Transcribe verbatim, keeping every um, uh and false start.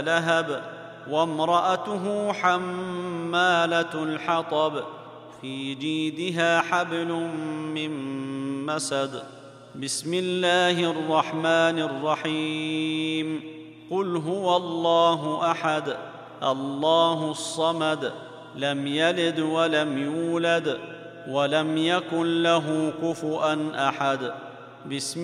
لهب وامرأته حمالة الحطب في جيدها حبل من مسد. بسم الله الرحمن الرحيم. قل هو الله أحد الله الصمد لم يلد ولم يولد ولم يكن له كفؤا أحد. بسم